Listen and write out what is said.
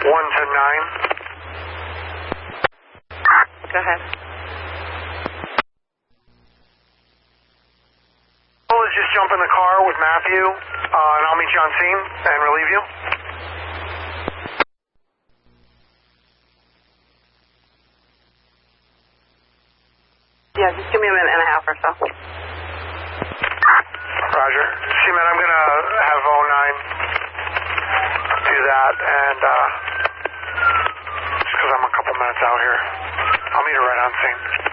to 9. Go ahead. Let's just jump in the car with Matthew, and I'll meet you on scene and relieve you. Yeah, just give me a minute and a half or so. Roger. See, man, I'm going to have 09 do that, and just because I'm a couple minutes out here, I'll meet her right on scene.